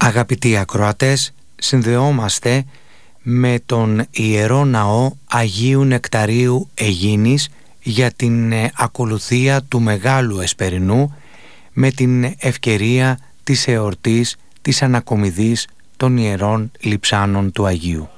Αγαπητοί ακροατές, συνδεόμαστε με τον Ιερό Ναό Αγίου Νεκταρίου Αιγίνης για την ακολουθία του Μεγάλου Εσπερινού με την ευκαιρία της εορτής της ανακομιδής των Ιερών Λειψάνων του Αγίου.